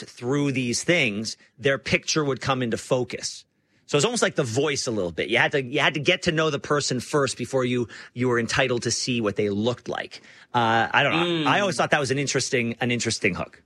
through these things, their picture would come into focus. So it's almost like The Voice a little bit. You had to get to know the person first before you were entitled to see what they looked like. I don't know. I always thought that was an interesting hook.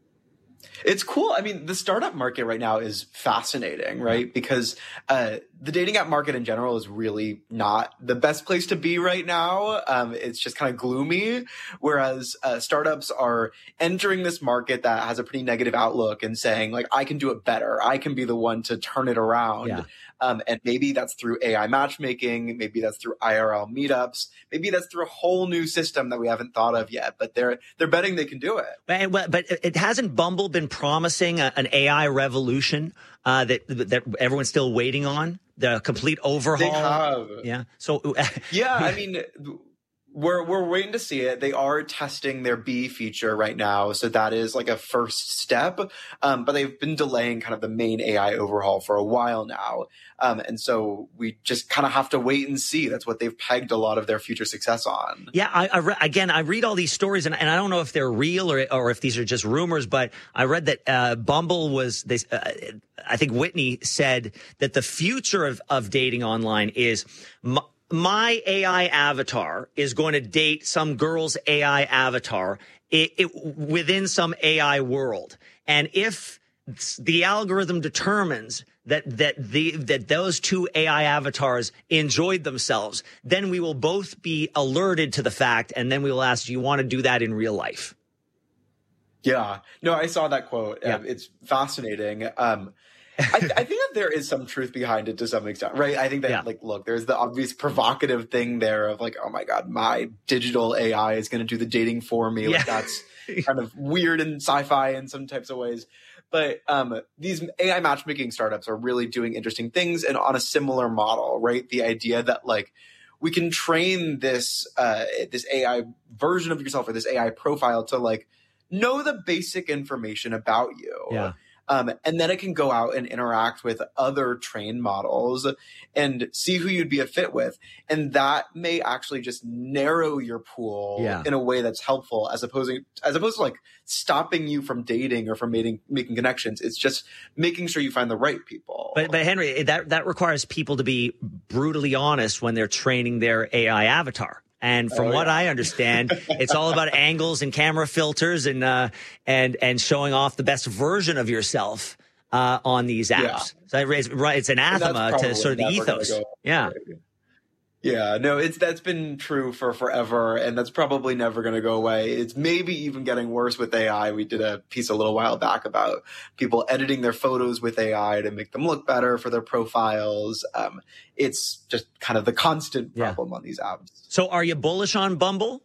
It's cool. I mean, the startup market right now is fascinating, right? Because the dating app market in general is really not the best place to be right now. It's just kind of gloomy, whereas startups are entering this market that has a pretty negative outlook and saying, like, I can do it better. I can be the one to turn it around. Yeah. And maybe that's through AI matchmaking. Maybe that's through IRL meetups. Maybe that's through a whole new system that we haven't thought of yet. But they're betting they can do it. But it hasn't Bumble been promising an AI revolution that everyone's still waiting on? The complete overhaul? They have. Yeah. So yeah, I mean, we're waiting to see it. They are testing their B feature right now, so that is like a first step. But they've been delaying kind of the main AI overhaul for a while now, and so we just kind of have to wait and see. That's what they've pegged a lot of their future success on. Yeah, I read all these stories, and I don't know if they're real or if these are just rumors. But I read that Bumble was this. I think Whitney said that the future of dating online is. My AI avatar is going to date some girl's AI avatar within some AI world. And if the algorithm determines that those two AI avatars enjoyed themselves, then we will both be alerted to the fact. And then we will ask, do you want to do that in real life? Yeah, no, I saw that quote. Yeah. It's fascinating. I think that there is some truth behind it to some extent, right? I think that, like, look, there's the obvious provocative thing there of like, oh my God, my digital AI is going to do the dating for me. Yeah. Like, that's kind of weird and sci-fi in some types of ways. But these AI matchmaking startups are really doing interesting things and on a similar model, right? The idea that, like, we can train this AI version of yourself or this AI profile to, like, know the basic information about you. Yeah. And then it can go out and interact with other trained models and see who you'd be a fit with. And that may actually just narrow your pool in a way that's helpful as opposed to like stopping you from dating or from making connections. It's just making sure you find the right people. But Henry, that requires people to be brutally honest when they're training their AI avatar. And from what I understand, it's all about angles and camera filters and showing off the best version of yourself on these apps. Yeah. So it's anathema to sort of the ethos. Yeah. Yeah, no, that's been true for forever, and that's probably never going to go away. It's maybe even getting worse with AI. We did a piece a little while back about people editing their photos with AI to make them look better for their profiles. It's just kind of the constant problem on these apps. So are you bullish on Bumble?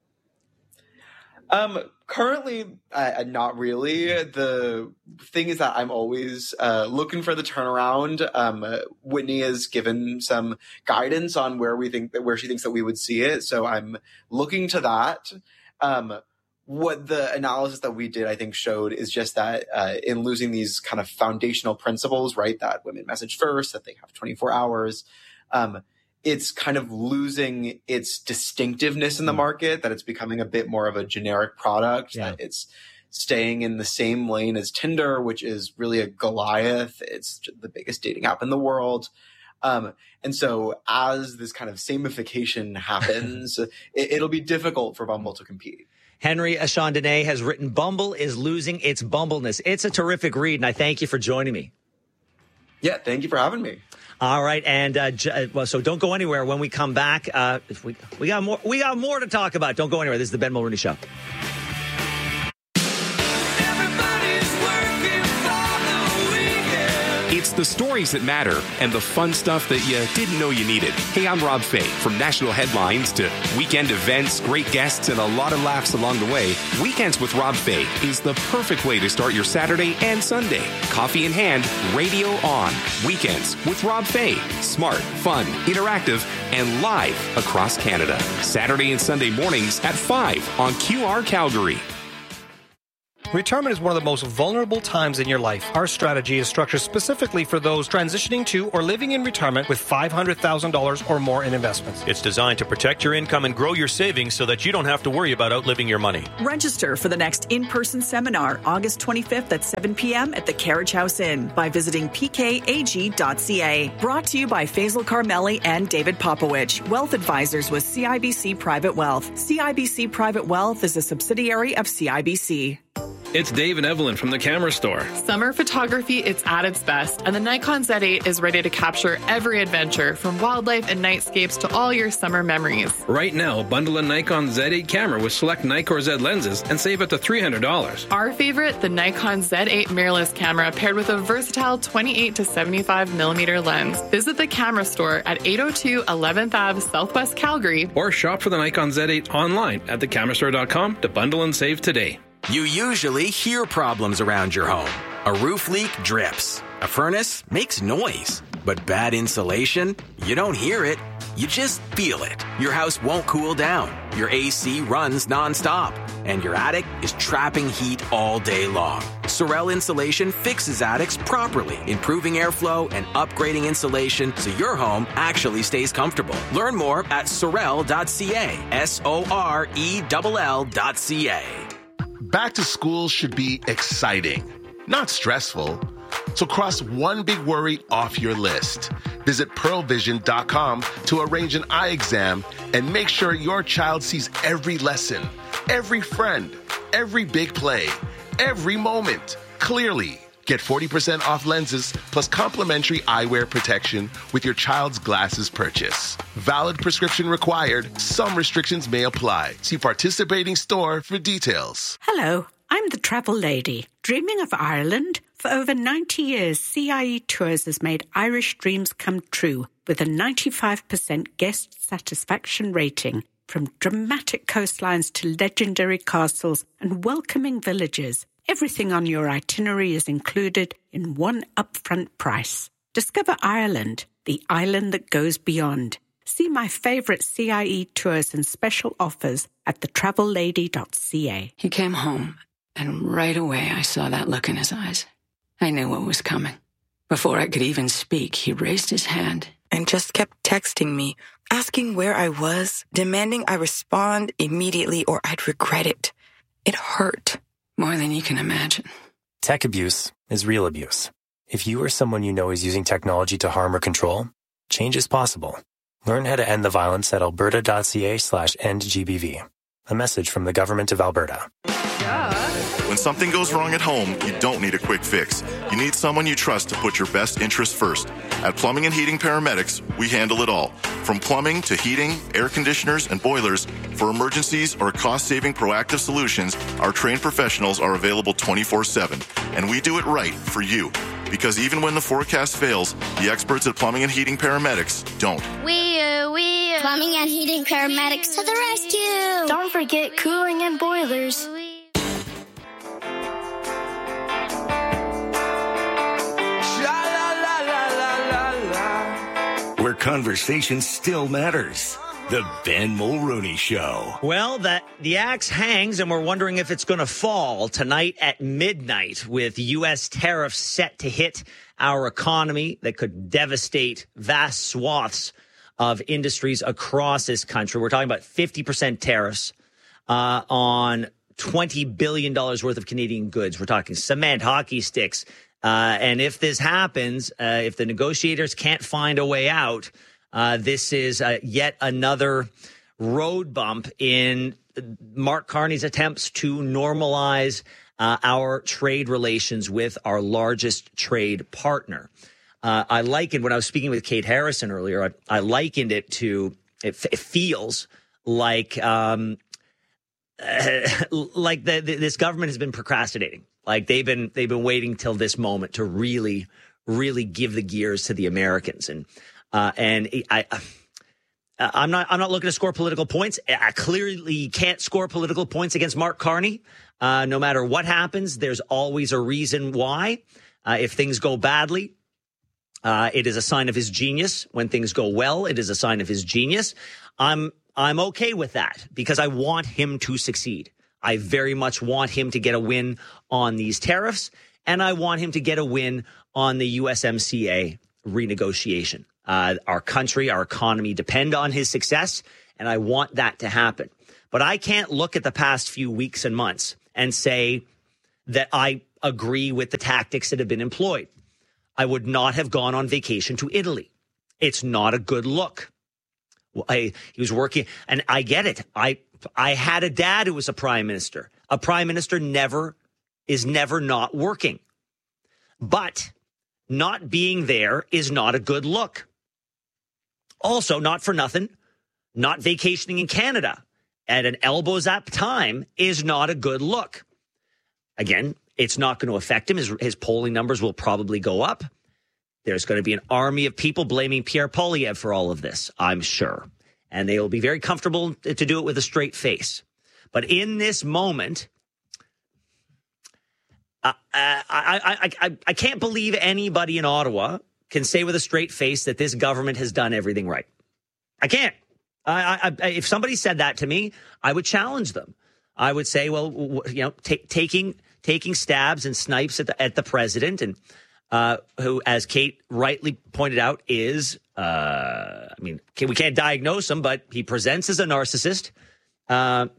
Currently, not really. The thing is that I'm always looking for the turnaround. Whitney has given some guidance on where she thinks that we would see it, so I'm looking to that. What the analysis that we did, I think, showed is just that in losing these kind of foundational principles, right, that women message first, that they have 24 hours, it's kind of losing its distinctiveness in the market, that it's becoming a bit more of a generic product, that it's staying in the same lane as Tinder, which is really a Goliath. It's the biggest dating app in the world. And so as this kind of samification happens, it'll be difficult for Bumble to compete. Henry Chandonnet has written Bumble is Losing Its Bumbleness. It's a terrific read, and I thank you for joining me. Yeah, thank you for having me. All right, and so don't go anywhere. When we come back, we got more to talk about. Don't go anywhere. This is the Ben Mulroney Show. It's the stories that matter and the fun stuff that you didn't know you needed. Hey, I'm Rob Fay. From national headlines to weekend events, great guests, and a lot of laughs along the way, Weekends with Rob Fay is the perfect way to start your Saturday and Sunday. Coffee in hand, radio on. Weekends with Rob Fay. Smart, fun, interactive, and live across Canada. Saturday and Sunday mornings at 5 on QR Calgary. Retirement is one of the most vulnerable times in your life. Our strategy is structured specifically for those transitioning to or living in retirement with $500,000 or more in investments. It's designed to protect your income and grow your savings so that you don't have to worry about outliving your money. Register for the next in-person seminar, August 25th at 7 p.m. at the Carriage House Inn by visiting pkag.ca. Brought to you by Faisal Carmeli and David Popowich, Wealth Advisors with CIBC Private Wealth. CIBC Private Wealth is a subsidiary of CIBC. It's Dave and Evelyn from the Camera Store. Summer photography, it's at its best, and the Nikon Z8 is ready to capture every adventure, from wildlife and nightscapes to all your summer memories. Right now, bundle a Nikon Z8 camera with select Nikkor Z lenses and save up to $300. Our favorite, the Nikon Z8 mirrorless camera paired with a versatile 28 to 75 millimeter lens. Visit the Camera Store at 802 11th Ave, Southwest Calgary. Or shop for the Nikon Z8 online at thecamerastore.com to bundle and save today. You usually hear problems around your home. A roof leak drips. A furnace makes noise. But bad insulation? You don't hear it. You just feel it. Your house won't cool down. Your AC runs nonstop. And your attic is trapping heat all day long. Sorel Insulation fixes attics properly, improving airflow and upgrading insulation so your home actually stays comfortable. Learn more at sorel.ca. SORELL.ca. Back to school should be exciting, not stressful. So cross one big worry off your list. Visit pearlvision.com to arrange an eye exam and make sure your child sees every lesson, every friend, every big play, every moment clearly. Get 40% off lenses plus complimentary eyewear protection with your child's glasses purchase. Valid prescription required. Some restrictions may apply. See participating store for details. Hello, I'm the travel lady. Dreaming of Ireland? For over 90 years, CIE Tours has made Irish dreams come true with a 95% guest satisfaction rating. From dramatic coastlines to legendary castles and welcoming villages, everything on your itinerary is included in one upfront price. Discover Ireland, the island that goes beyond. See my favorite CIE tours and special offers at thetravellady.ca. He came home, and right away I saw that look in his eyes. I knew what was coming. Before I could even speak, he raised his hand and just kept texting me, asking where I was, demanding I respond immediately or I'd regret it. It hurt. More than you can imagine. Tech abuse is real abuse. If you or someone you know is using technology to harm or control, change is possible. Learn how to end the violence at alberta.ca/endgbv. A message from the Government of Alberta. When something goes wrong at home, you don't need a quick fix. You need someone you trust to put your best interests first. At Plumbing and Heating Paramedics, we handle it all. From plumbing to heating, air conditioners, and boilers, for emergencies or cost-saving proactive solutions, our trained professionals are available 24/7. And we do it right for you. Because even when the forecast fails, the experts at Plumbing and Heating Paramedics don't. We Plumbing and Heating Paramedics to the rescue. Don't forget cooling and boilers. Where conversation still matters. The Ben Mulrooney Show. Well, the axe hangs, and we're wondering if it's going to fall tonight at midnight with U.S. tariffs set to hit our economy that could devastate vast swaths of industries across this country. We're talking about 50% tariffs on $20 billion worth of Canadian goods. We're talking cement, hockey sticks. And if this happens, if the negotiators can't find a way out, this is yet another road bump in Mark Carney's attempts to normalize our trade relations with our largest trade partner. I likened, when I was speaking with Kate Harrison earlier, I likened it to, it feels like this government has been procrastinating. Like they've been waiting till this moment to really give the gears to the Americans. And I'm not looking to score political points. I clearly can't score political points against Mark Carney. No matter what happens, there's always a reason why. If things go badly, it is a sign of his genius. When things go well, it is a sign of his genius. I'm okay with that because I want him to succeed. I very much want him to get a win on these tariffs, and I want him to get a win on the USMCA renegotiation. Our country, our economy depend on his success, and I want that to happen. But I can't look at the past few weeks and months and say that I agree with the tactics that have been employed. I would not have gone on vacation to Italy. It's not a good look. He was working, and I get it. I had a dad who was a prime minister. A prime minister is never not working. But not being there is not a good look. Also, not for nothing, not vacationing in Canada at an elbows up time is not a good look. Again, it's not going to affect him. His polling numbers will probably go up. There's going to be an army of people blaming Pierre Poilievre for all of this, I'm sure. And they will be very comfortable to do it with a straight face. But in this moment, I can't believe anybody in Ottawa can say with a straight face that this government has done everything right. I can't. If somebody said that to me, I would challenge them. I would say, well, taking stabs and snipes at the president, and who, as Kate rightly pointed out, is we can't diagnose him, but he presents as a narcissist. I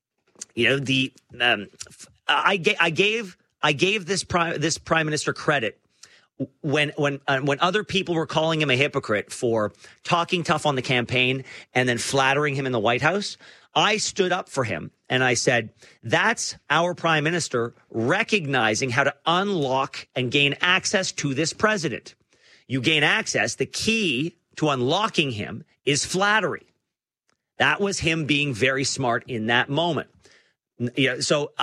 gave this prime minister credit when other people were calling him a hypocrite for talking tough on the campaign and then flattering him in the White House. I stood up for him and I said, that's our prime minister recognizing how to unlock and gain access to this president. You gain access. The key to unlocking him is flattery. That was him being very smart in that moment. I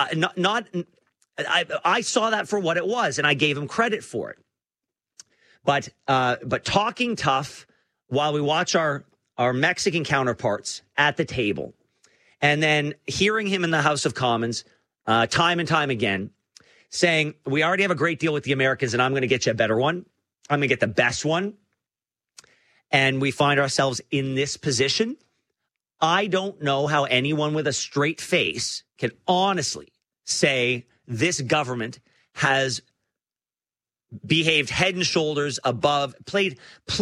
saw that for what it was, and I gave him credit for it. But talking tough while we watch our Mexican counterparts at the table, and then hearing him in the House of Commons time and time again saying, we already have a great deal with the Americans, and I'm going to get you a better one. I'm going to get the best one. And we find ourselves in this position. I don't know how anyone with a straight face can honestly say this government has behaved head and shoulders above, played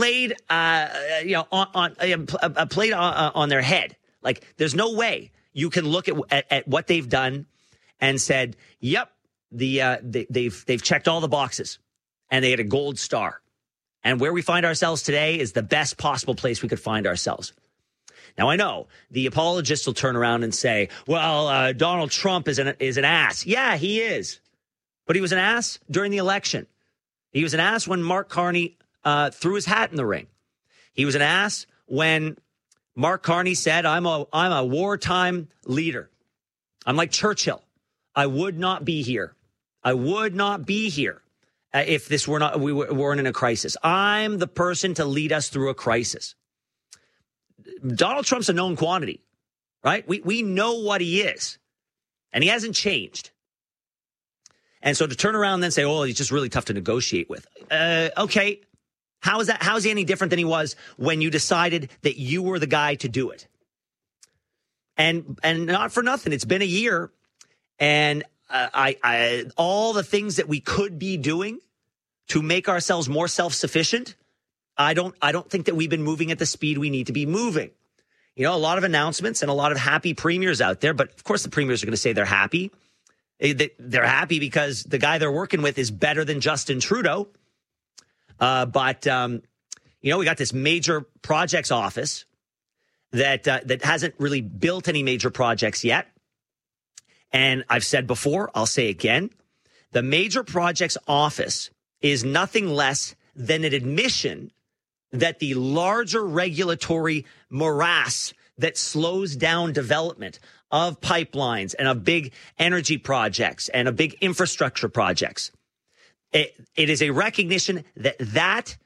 on their head. Like, there's no way you can look at what they've done and said, yep, they've checked all the boxes and they had a gold star. And where we find ourselves today is the best possible place we could find ourselves. Now, I know the apologists will turn around and say, well, Donald Trump is an ass. Yeah, he is. But he was an ass during the election. He was an ass when Mark Carney threw his hat in the ring. He was an ass when Mark Carney said, I'm a wartime leader. I'm like Churchill. I would not be here. I would not be here if this we weren't in a crisis. I'm the person to lead us through a crisis. Donald Trump's a known quantity, right? We know what he is, and he hasn't changed. And so to turn around and then say, oh, he's just really tough to negotiate with. Okay. How is that? How is he any different than he was when you decided that you were the guy to do it? And not for nothing. It's been a year, and all the things that we could be doing to make ourselves more self-sufficient, I don't think that we've been moving at the speed we need to be moving. You know, a lot of announcements and a lot of happy premiers out there, but of course the premiers are going to say they're happy. They're happy because the guy they're working with is better than Justin Trudeau. But we got this major projects office that hasn't really built any major projects yet. And I've said before, I'll say again, the major projects office is nothing less than an admission that the larger regulatory morass that slows down development of pipelines and of big energy projects and of big infrastructure projects, it is a recognition that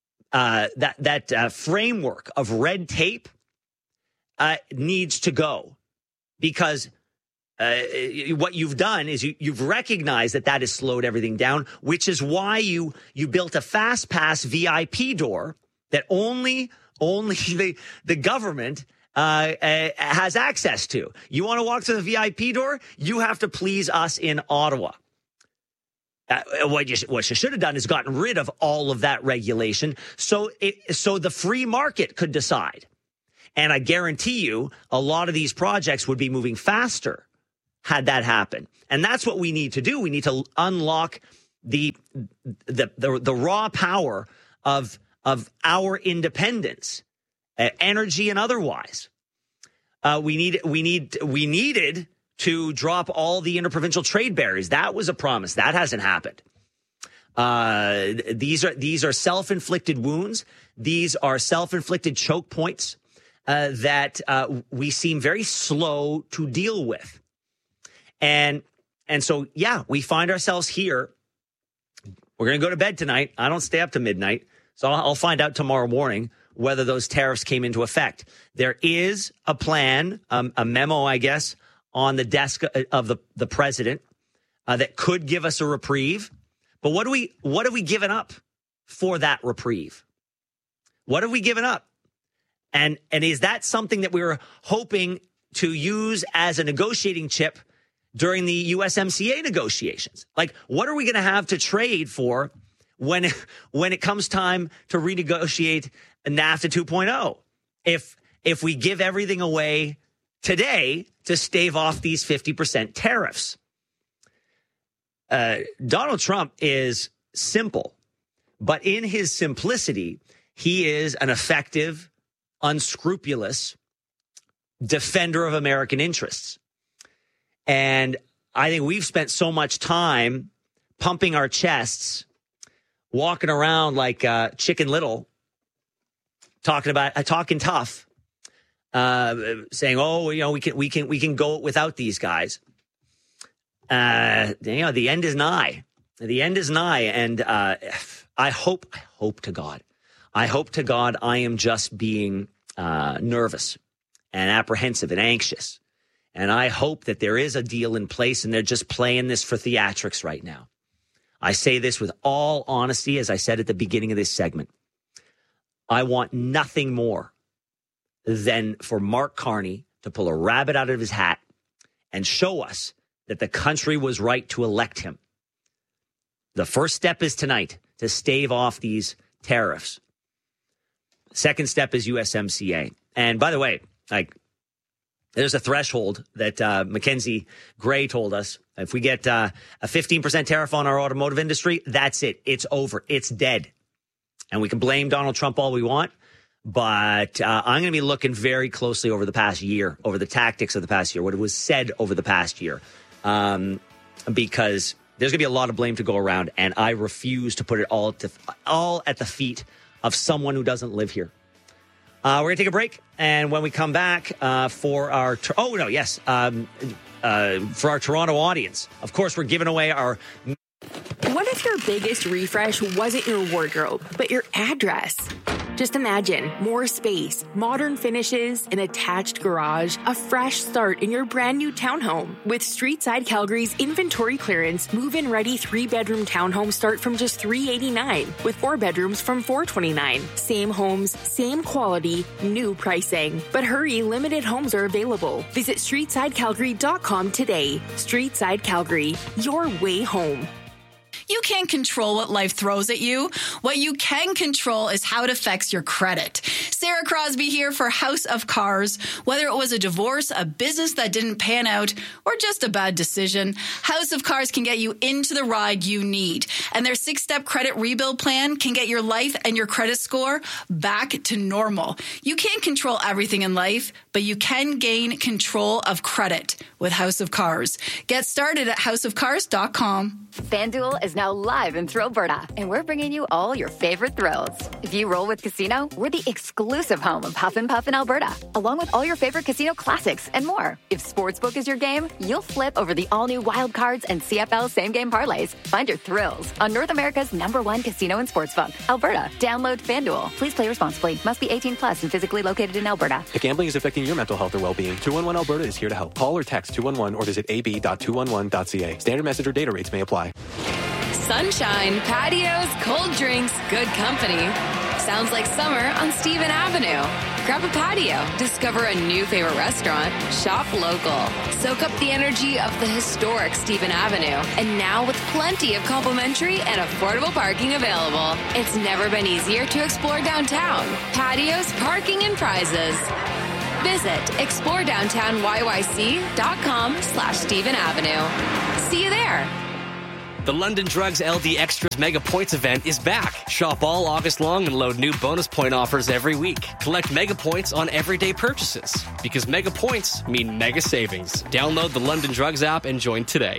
framework of red tape needs to go, because what you've done is you've recognized that has slowed everything down, which is why you built a fast pass VIP door that only the government has access to. You want to walk through the VIP door? You have to please us in Ottawa. What you should have done is gotten rid of all of that regulation so the free market could decide. And I guarantee you a lot of these projects would be moving faster had that happened. And that's what we need to do. We need to unlock the raw power of our independence, energy and otherwise. We needed to drop all the interprovincial trade barriers. That was a promise. That hasn't happened. These are self-inflicted wounds. These are self-inflicted choke points that we seem very slow to deal with. And so, yeah, we find ourselves here. We're going to go to bed tonight. I don't stay up to midnight. So I'll find out tomorrow morning whether those tariffs came into effect. There is a plan, a memo, I guess, on the desk of the president that could give us a reprieve. But what have we given up for that reprieve? What have we given up? And is that something that we were hoping to use as a negotiating chip during the USMCA negotiations? Like, what are we going to have to trade for when it comes time to renegotiate NAFTA 2.0? If we give everything away today to stave off these 50% tariffs. Donald Trump is simple, but in his simplicity, he is an effective, unscrupulous defender of American interests. And I think we've spent so much time pumping our chests, walking around like Chicken Little, talking tough, saying, "Oh, we can go without these guys." The end is nigh. The end is nigh, and I hope to God I am just being nervous and apprehensive and anxious, and I hope that there is a deal in place, and they're just playing this for theatrics right now. I say this with all honesty, as I said at the beginning of this segment. I want nothing more than for Mark Carney to pull a rabbit out of his hat and show us that the country was right to elect him. The first step is tonight to stave off these tariffs. Second step is USMCA. And by the way, there's a threshold that Mackenzie Gray told us. If we get a 15% tariff on our automotive industry, that's it. It's over. It's dead. And we can blame Donald Trump all we want. But I'm going to be looking very closely over the past year, over the tactics of the past year, what was said over the past year, because there's going to be a lot of blame to go around, and I refuse to put it all at the feet of someone who doesn't live here. We're going to take a break, and when we come back for our for our Toronto audience, of course, we're giving away our. What if your biggest refresh wasn't your wardrobe, but your address? Just imagine more space, modern finishes, an attached garage, a fresh start in your brand new townhome. With Streetside Calgary's inventory clearance, move-in ready 3-bedroom townhomes start from just $389, with 4 bedrooms from $429. Same homes, same quality, new pricing. But hurry, limited homes are available. Visit StreetsideCalgary.com today. Streetside Calgary, your way home. You can't control what life throws at you. What you can control is how it affects your credit. Sarah Crosby here for House of Cars. Whether it was a divorce, a business that didn't pan out, or just a bad decision, House of Cars can get you into the ride you need. And their 6-step credit rebuild plan can get your life and your credit score back to normal. You can't control everything in life, but you can gain control of credit with House of Cars. Get started at houseofcars.com. FanDuel is now live in Thrillberta, and we're bringing you all your favorite thrills. If you roll with Casino, we're the exclusive home of Huff and Puff in Alberta, along with all your favorite casino classics and more. If Sportsbook is your game, you'll flip over the all-new Wild Cards and CFL same-game parlays. Find your thrills on North America's #1 casino and sportsbook, Alberta. Download FanDuel. Please play responsibly. Must be 18 plus and physically located in Alberta. If gambling is affecting your mental health or well-being, 211 Alberta is here to help. Call or text 211 or visit ab.211.ca. Standard message or data rates may apply. Sunshine, patios, cold drinks, good company. Sounds like summer on Stephen Avenue. Grab a patio, discover a new favorite restaurant, shop local. Soak up the energy of the historic Stephen Avenue. And now with plenty of complimentary and affordable parking available. It's never been easier to explore downtown. Patios, parking, and prizes. Visit exploredowntownyyc.com/Stephen Avenue. See you there. The London Drugs LD Extras Mega Points event is back. Shop all August long and load new bonus point offers every week. Collect Mega Points on everyday purchases. Because Mega Points mean mega savings. Download the London Drugs app and join today.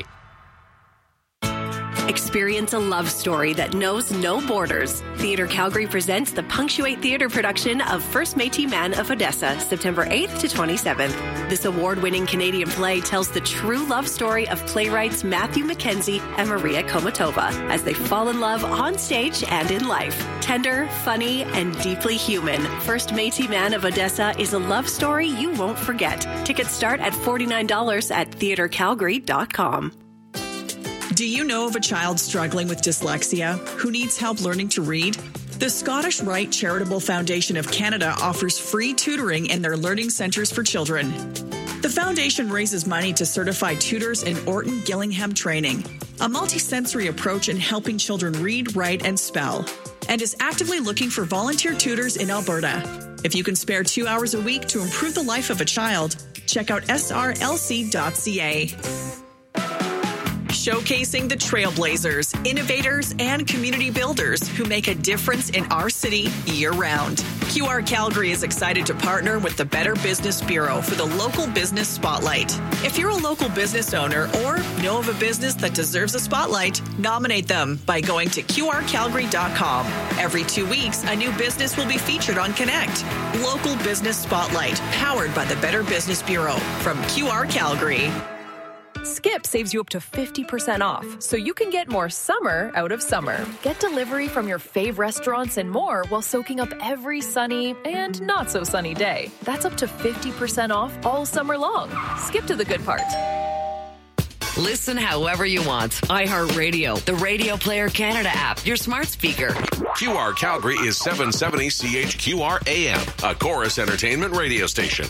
Experience a love story that knows no borders. Theatre Calgary presents the Punctuate Theatre production of First Métis Man of Odessa, September 8th to 27th. This award-winning Canadian play tells the true love story of playwrights Matthew Mackenzie and Maria Komatova as they fall in love on stage and in life. Tender, funny, and deeply human, First Métis Man of Odessa is a love story you won't forget. Tickets start at $49 at theatrecalgary.com. Do you know of a child struggling with dyslexia who needs help learning to read? The Scottish Rite Charitable Foundation of Canada offers free tutoring in their learning centres for children. The foundation raises money to certify tutors in Orton Gillingham training, a multisensory approach in helping children read, write, and spell, and is actively looking for volunteer tutors in Alberta. If you can spare 2 hours a week to improve the life of a child, check out srlc.ca. Showcasing the trailblazers, innovators, and community builders who make a difference in our city year-round. QR Calgary is excited to partner with the Better Business Bureau for the Local Business Spotlight. If you're a local business owner or know of a business that deserves a spotlight, nominate them by going to qrcalgary.com. Every 2 weeks, a new business will be featured on Connect. Local Business Spotlight, powered by the Better Business Bureau from QR Calgary. Skip saves you up to 50% off, so you can get more summer out of summer. Get delivery from your fave restaurants and more while soaking up every sunny and not so sunny day. That's up to 50% off all summer long. Skip to the good part. Listen however you want. iHeartRadio, the Radio Player Canada app, your smart speaker. QR Calgary is 770 CHQR AM, a Chorus Entertainment radio station.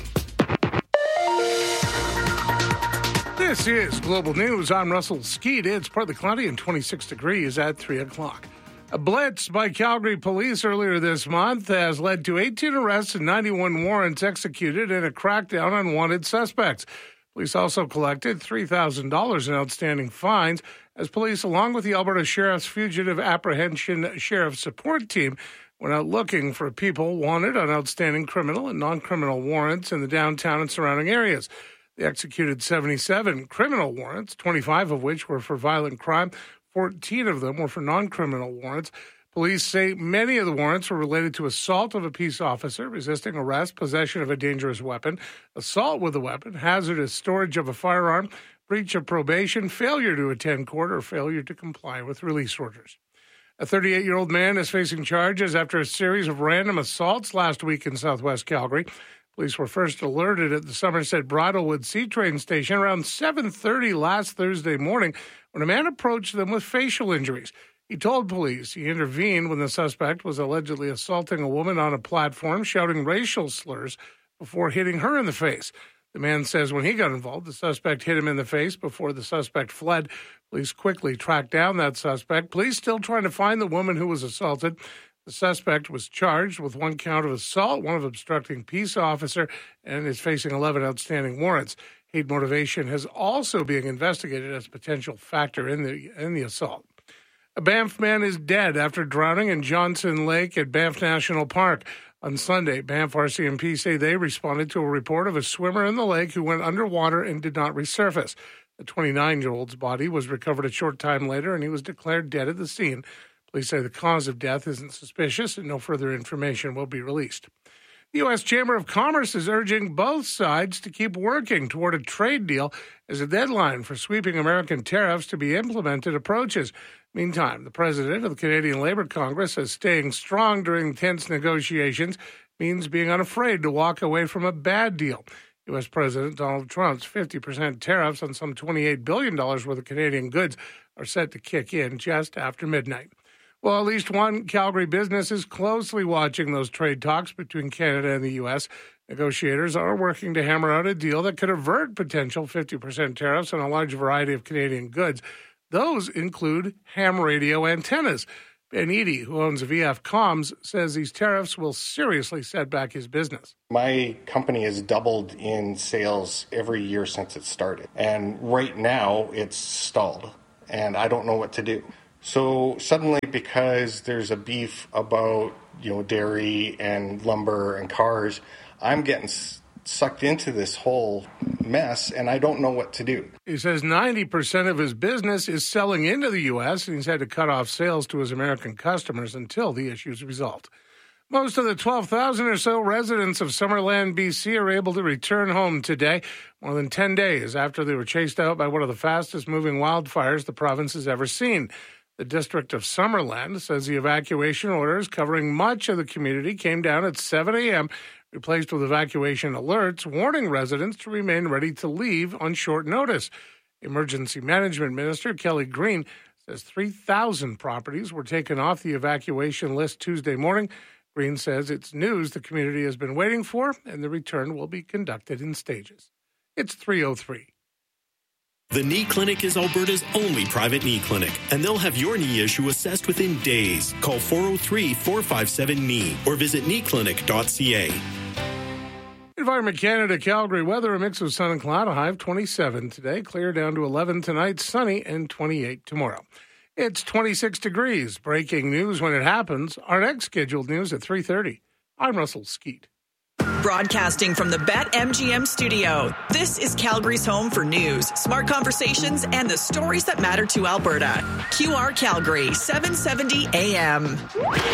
This is Global News. I'm Russell Skeet. It's partly cloudy and 26 degrees at 3 o'clock. A blitz by Calgary police earlier this month has led to 18 arrests and 91 warrants executed in a crackdown on wanted suspects. Police also collected $3,000 in outstanding fines as police, along with the Alberta Sheriff's Fugitive Apprehension Sheriff Support Team, went out looking for people wanted on outstanding criminal and non-criminal warrants in the downtown and surrounding areas. They executed 77 criminal warrants, 25 of which were for violent crime. 14 of them were for non-criminal warrants. Police say many of the warrants were related to assault of a peace officer, resisting arrest, possession of a dangerous weapon, assault with a weapon, hazardous storage of a firearm, breach of probation, failure to attend court, or failure to comply with release orders. A 38-year-old man is facing charges after a series of random assaults last week in southwest Calgary. Police were first alerted at the Somerset Bridlewood C-Train station around 7:30 last Thursday morning when a man approached them with facial injuries. He told police he intervened when the suspect was allegedly assaulting a woman on a platform, shouting racial slurs before hitting her in the face. The man says when he got involved, the suspect hit him in the face before the suspect fled. Police quickly tracked down that suspect. Police still trying to find the woman who was assaulted. The suspect was charged with 1 count of assault, 1 of obstructing peace officer, and is facing 11 outstanding warrants. Hate motivation has also being investigated as a potential factor in the assault. A Banff man is dead after drowning in Johnson Lake at Banff National Park. On Sunday, Banff RCMP say they responded to a report of a swimmer in the lake who went underwater and did not resurface. The 29-year-old's body was recovered a short time later, and he was declared dead at the scene. Police say the cause of death isn't suspicious and no further information will be released. The U.S. Chamber of Commerce is urging both sides to keep working toward a trade deal as a deadline for sweeping American tariffs to be implemented approaches. Meantime, the president of the Canadian Labour Congress says staying strong during tense negotiations means being unafraid to walk away from a bad deal. U.S. President Donald Trump's 50% tariffs on some $28 billion worth of Canadian goods are set to kick in just after midnight. Well, at least one Calgary business is closely watching those trade talks between Canada and the U.S. Negotiators are working to hammer out a deal that could avert potential 50% tariffs on a large variety of Canadian goods. Those include ham radio antennas. Ben Eady, who owns VF Comms, says these tariffs will seriously set back his business. My company has doubled in sales every year since it started. And right now, it's stalled. And I don't know what to do. So suddenly, because there's a beef about, dairy and lumber and cars, I'm getting sucked into this whole mess, and I don't know what to do. He says 90% of his business is selling into the U.S., and he's had to cut off sales to his American customers until the issue's resolved. Most of the 12,000 or so residents of Summerland, BC, are able to return home today, more than 10 days after they were chased out by one of the fastest-moving wildfires the province has ever seen. The district of Summerland says the evacuation orders covering much of the community came down at 7 a.m., replaced with evacuation alerts warning residents to remain ready to leave on short notice. Emergency Management Minister Kelly Green says 3,000 properties were taken off the evacuation list Tuesday morning. Green says it's news the community has been waiting for, and the return will be conducted in stages. It's 3:03. The Knee Clinic is Alberta's only private knee clinic, and they'll have your knee issue assessed within days. Call 403-457-KNEE or visit kneeclinic.ca. Environment Canada, Calgary weather, a mix of sun and cloud, a high of 27 today, clear down to 11 tonight, sunny, and 28 tomorrow. It's 26 degrees. Breaking news when it happens. Our next scheduled news at 3:30. I'm Russell Skeet. Broadcasting from the BetMGM studio, this is Calgary's home for news, smart conversations, and the stories that matter to Alberta. QR Calgary, 770 AM.